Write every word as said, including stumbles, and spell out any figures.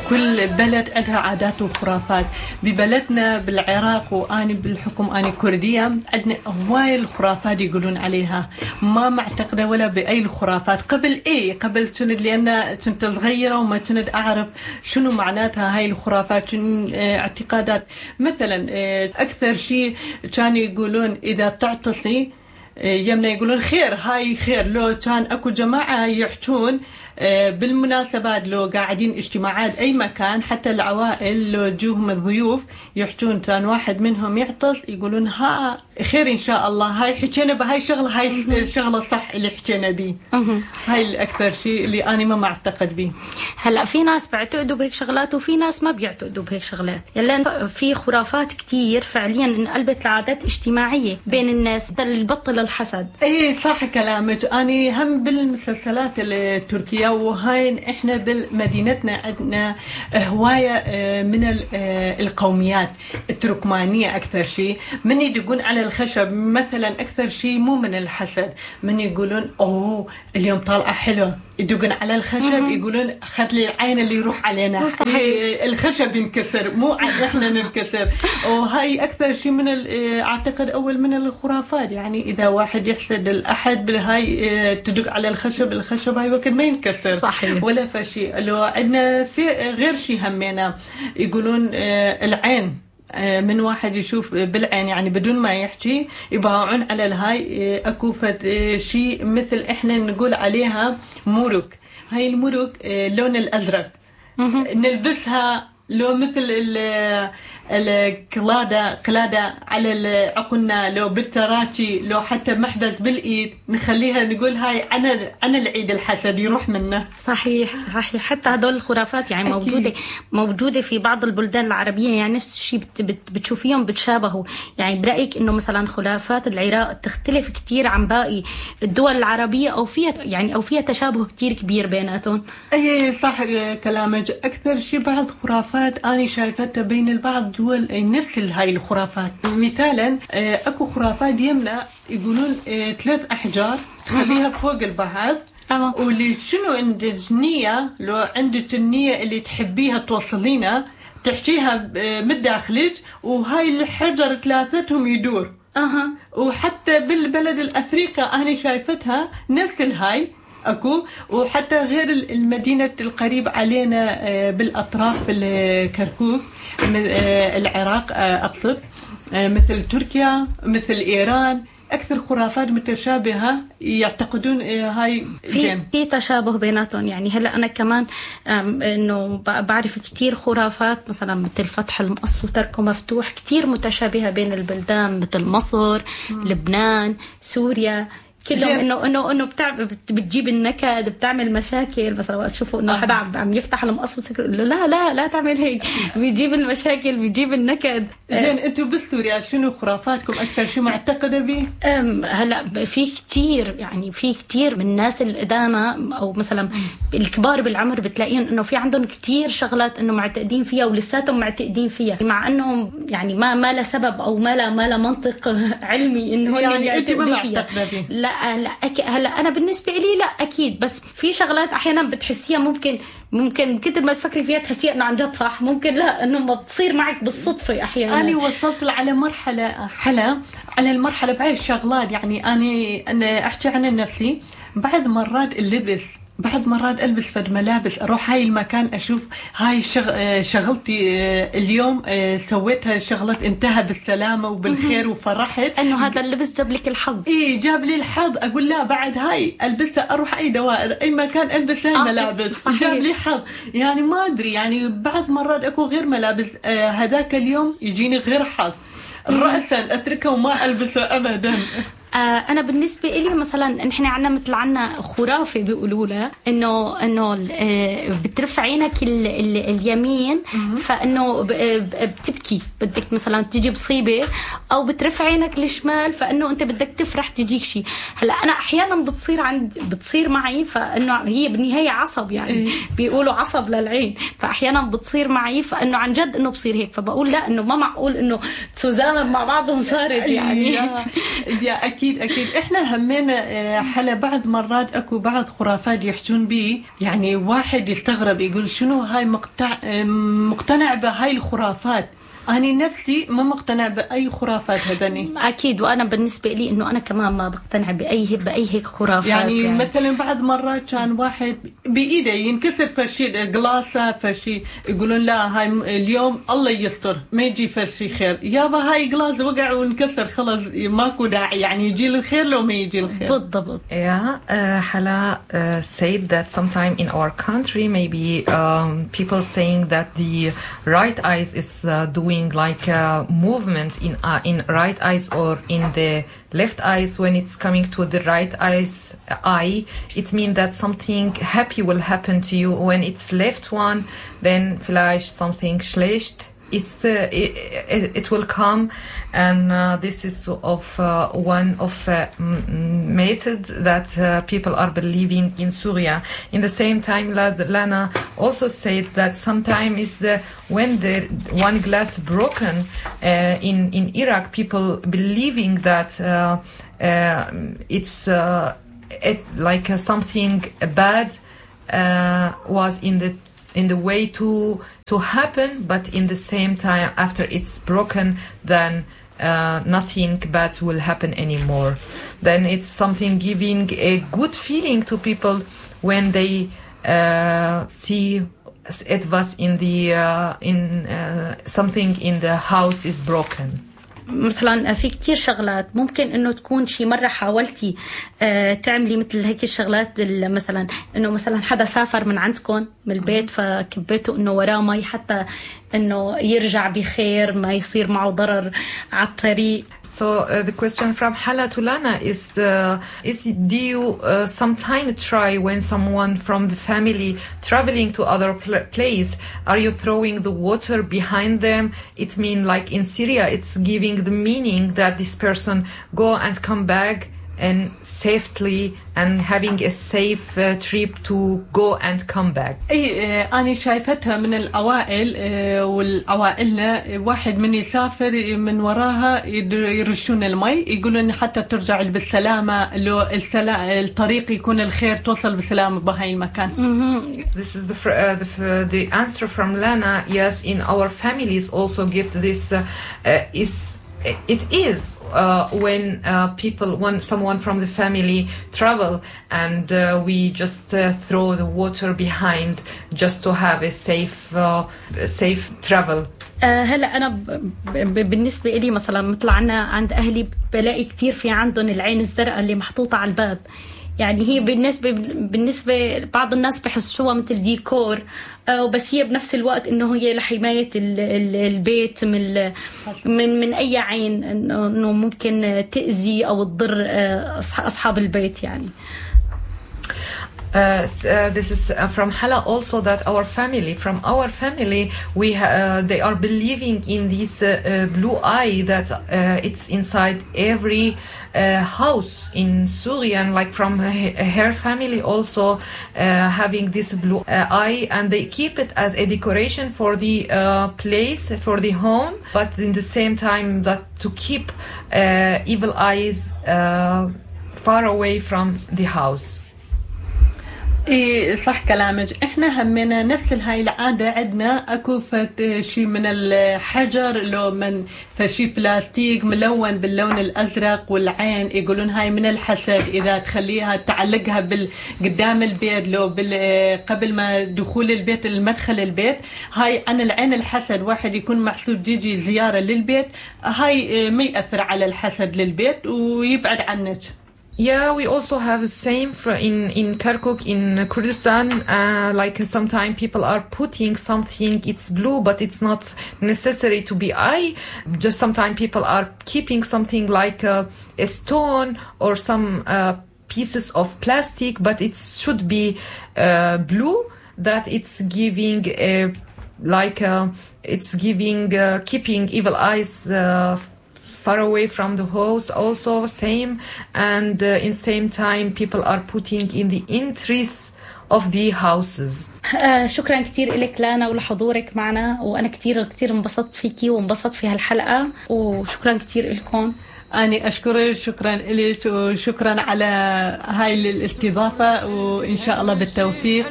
كل بلد عندها عادات وخرافات. ببلدنا بالعراق وأنا بالحكم أنا كردية عندنا هواي الخرافات يقولون عليها، ما معتقدة ولا بأي الخرافات. قبل إيه قبل كنت لأن كنت صغيرة وما كنت أعرف شنو معناتها هاي الخرافات، شنو اعتقادات. مثلا أكثر شيء كانوا يقولون إذا تعتصي يمنا يقولون خير، هاي خير. لو كان اكو جماعة يحجون بالمناسبات، لو قاعدين اجتماعات اي مكان، حتى العوائل لو جوهم الضيوف يحجون، كان واحد منهم يعطس يقولون ها خير ان شاء الله، هاي حكينا بهاي شغله، هاي الشغله صح اللي حكينا بيه. هاي الاكثر شيء اللي انا ما معتقد بيه. هلا في ناس بيعتقدوا بهيك شغلات وفي ناس ما بيعتقدوا بهيك شغلات. يلا في خرافات كتير فعليا انقلبت لعادات اجتماعيه بين الناس البطل الحسد. اي صح كلامك. اني هم بالمسلسلات التركيه، وهاي احنا بمدينتنا عندنا هوايه من القوميات التركمانيه اكثر شيء، من يدقون على الخشب مثلا اكثر شيء مو من الحسد، من يقولون اوه اليوم طالعه حلوه، يدقون على الخشب يقولون خذ لي العين اللي يروح علينا، الخشب ينكسر مو احنا ننكسر. وهاي اكثر شيء من اعتقد اول من الخرافات. يعني اذا واحد يحسد الاحد بالهاي تدق على الخشب، الخشب هاي وقت ما ينكسر صحيح ولا فشي. لو عندنا في غير شيء همينا يقولون العين، من واحد يشوف بالعين يعني بدون ما يحكي يباوعون على الهاي. اكو شيء مثل احنا نقول عليها مرك، هاي المرك لون الازرق نلبسها لو مثل القلادة قلادة على عقلنا، لو بالتراكي، لو حتى محبس بالإيد نخليها نقول هاي عن عن العيد الحسد يروح منه. صحيح صحيح. حتى هدول الخرافات يعني أكيد. موجودة موجودة في بعض البلدان العربية، يعني نفس الشيء بت بت بتشوفيهم بتشابهوا. يعني برأيك إنه مثلا خرافات العراق تختلف كتير عن باقي الدول العربية، أو فيها يعني أو فيها تشابه كتير كبير بيناتهم؟ أي صح كلامك. أكثر شيء بعض خرافات أنا شايفتها بين البعض دول نفس هاي الخرافات. مثالا اكو خرافات يمنا يقولون ثلاث احجار خليها فوق البعض، واللي شنو عندك نية، لو عندك النية اللي تحبيها توصلينها تحكيها من داخلك، وهاي الحجر ثلاثتهم يدور. اها وحتى بالبلد الافريقي انا شايفتها نفس الهاي اكو. وحتى غير المدينة القريب علينا بالاطراف الكركوك العراق اقصد، مثل تركيا مثل ايران، اكثر خرافات متشابهه يعتقدون هاي في في تشابه بيناتهم. يعني هلا انا كمان انه بعرف كتير خرافات مثلا مثل فتح المقص وتركه مفتوح كتير متشابهه بين البلدان، مثل مصر م. لبنان سوريا، كلهم انه انه انه بتجيب النكد، بتعمل مشاكل. بس لو تشوفوا انه حدا عم يفتح المقص وسكر، لا لا لا تعمل هيك، بيجيب المشاكل بيجيب النكد. زين انتم بسوريا شنو خرافاتكم اكثر شيء معتقده به؟ هلا في كتير، يعني في كتير من الناس القدامى او مثلا الكبار بالعمر بتلاقيهم انه في عندهم كتير شغلات انه معتقدين فيها ولساتهم معتقدين فيها، مع انهم يعني ما ما له سبب او ما له ما له منطق علمي انه يعني انت ما معتقده به. لا لا أك... هلا انا بالنسبه لي لا اكيد، بس في شغلات احيانا بتحسيها ممكن ممكن كتر ما تفكري فيها تحسيها انه عن جد صح، ممكن لا انه ما بتصير معك بالصدفه احيانا. انا وصلت على مرحله حلا على المرحله بهاي الشغلات. يعني انا انا احكي عن نفسي، بعض مرات اللبس بعد مرات ألبس فد ملابس أروح هاي المكان أشوف هاي شغ... شغلتي اليوم سويتها شغلة انتهى بالسلامة وبالخير وفرحت أنه هذا اللبس جاب لك الحظ. إيه جاب لي الحظ. أقول لا بعد هاي ألبسها أروح أي دوائر أي مكان ألبس هاي آه ملابس صحيح. جاب لي حظ. يعني ما أدري، يعني بعد مرات أكو غير ملابس آه هذاك اليوم يجيني غير حظ، رأسا أتركه وما ألبسه أبدا. أنا بالنسبة إلي مثلا نحن عنا مثل عنا خرافة بيقولوا لها إنه إنه بترفع عينك ال ال اليمين فإنه بتبكي، بدك مثلا تيجي مصيبة، أو بترفع عينك الشمال فإنه أنت بدك تفرح تجيك شيء. هلا أنا أحيانا بتصير عند بتصير معي، فإنه هي بالنهاية عصب يعني بيقولوا عصب للعين، فأحيانا بتصير معي فإنه عن جد إنه بصير هيك، فبقول لا إنه ما معقول إنه تزامن مع بعضهم صارت يعني يا اكيد اكيد احنا همينا حلا بعض مرات اكو بعض خرافات يحجون بي، يعني واحد يستغرب يقول شنو هاي مقطع مقتنع بهاي الخرافات. أنا نفسي ما مقتنع بأي خرافات هذني. أكيد، وأنا بالنسبة لي إنه أنا كمان ما بقتنع بأي بأي هيك خرافات. يعني, يعني مثلا بعض مرات كان واحد بإيده ينكسر فرشي جلاسة فرشي، يقولون لا هاي اليوم الله يستر ما يجي فرشي خير، يابا هاي جلاس وقع وانكسر خلاص ماكو داعي يعني يجي الخير لو ما يجي الخير. بالضبط. Yeah, uh, Hala uh, said that sometime in our country maybe um, people saying that the right eyes is uh, doing like a movement in uh, in right eyes or in the left eyes. When it's coming to the right eyes eye, it means that something happy will happen to you. When it's left one, then vielleicht something schlecht. It's uh, it, it, it will come, and uh, this is of uh, one of uh, methods that uh, people are believing in Syria. In the same time, Lana also said that sometimes is uh, when the one glass broken uh, in in Iraq, people believing that uh, uh, it's uh, it, like uh, something bad uh, was in the in the way to to happen, but in the same time after it's broken, then uh, nothing bad will happen anymore. Then it's something giving a good feeling to people when they uh, see it was in the uh, in uh, something in the house is broken. مثلا في كتير شغلات ممكن انه تكون شي مرة حاولتي اه تعملي مثل هيك الشغلات، مثلا انه مثلا حدا سافر من عندكم من البيت فكبيتوا انه وراه مي حتى انه يرجع بخير ما يصير معه ضرر على الطريق. So uh, the question from Hala to Lana is uh, is do you uh, sometime try when someone from the family traveling to other pl- place, are you throwing the water behind them? It means like in Syria it's giving the meaning that this person go and come back and safely and having a safe uh, trip to go and come back. اي انا شايفتها من الاوائل والأوائلنا واحد من يسافر من وراها يرشون المي يقولون حتى ترجع بالسلامة، لو الطريق يكون الخير توصل بسلامة بهاي المكان. This is the uh, the the answer from Lana. Yes, in our families also give this uh, uh, is it is uh, when uh, people, when someone from the family travel and uh, we just uh, throw the water behind just to have a safe uh, safe travel. هلا أنا بالنسبة إلي مثلا مثل عنا عند أهلي بلاقي كتير في عندهم العين الزرقاء اللي محطوطة على الباب، يعني هي بالنسبة بالنسبة بعض الناس بحسوها مثل ديكور، وبس هي بنفس الوقت إنه هي لحماية البيت من من من أي عين إنه ممكن تأذي أو تضر أصحاب البيت يعني. Uh, uh, this is uh, from Hala also that our family, from our family, we uh, they are believing in this uh, uh, blue eye that uh, it's inside every uh, house in Syria, and like from her family also uh, having this blue uh, eye, and they keep it as a decoration for the uh, place, for the home, but in the same time that to keep uh, evil eyes uh, far away from the house. اي صح كلامك، احنا همنا نفس هاي العاده عندنا، اكو فت شيء من الحجر لو من فشي بلاستيك ملون باللون الازرق والعين يقولون هاي من الحسد، اذا تخليها تعلقها بال قدام البيت لو بال قبل ما دخول البيت المدخل البيت، هاي عن العين الحسد، واحد يكون محسود يجي زياره للبيت هاي ما ياثر على الحسد للبيت ويبعد عنك. Yeah, we also have the same for in in Kirkuk in Kurdistan. Uh, like sometimes people are putting something, it's blue, but it's not necessary to be eye. Just sometimes people are keeping something like a, a stone or some uh, pieces of plastic, but it should be uh, blue. That it's giving a like a, it's giving uh, keeping evil eyes. Uh, far away from the house also same, and uh, in same time people are putting in the entries of the houses. آه شكرا كتير لك لانا ولحضورك معنا، وانا كتير كتير انبسطت فيكي وانبسطت في هالحلقة، وشكرا كتير لكم. أنا أشكرك، شكرا لك وشكرا على هاي الاستضافة، وإن شاء الله بالتوفيق.